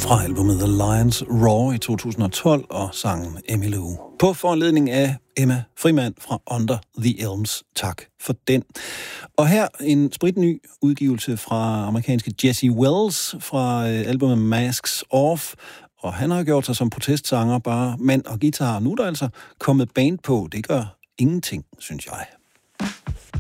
fra albumet The Lions Roar i 2012 og sangen Emmylou. På foranledning af Emma Frimand fra Under the Elms. Tak for den. Og her en spritny udgivelse fra amerikanske Jesse Wells fra albumet Masks Off. Og han har gjort sig som protestsanger, bare mand og guitar. Nu er der altså kommet band på. Det gør ingenting, synes jeg.